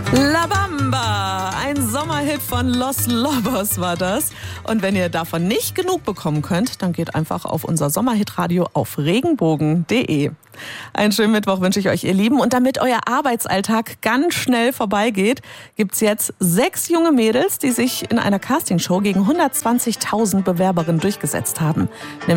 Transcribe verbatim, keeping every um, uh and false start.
La Bamba, ein Sommerhit von Los Lobos war das. Und wenn ihr davon nicht genug bekommen könnt, dann geht einfach auf unser Sommerhitradio auf regenbogen punkt de. Einen schönen Mittwoch wünsche ich euch, ihr Lieben. Und damit euer Arbeitsalltag ganz schnell vorbeigeht, gibt's jetzt sechs junge Mädels, die sich in einer Castingshow gegen hundertzwanzigtausend Bewerberinnen durchgesetzt haben.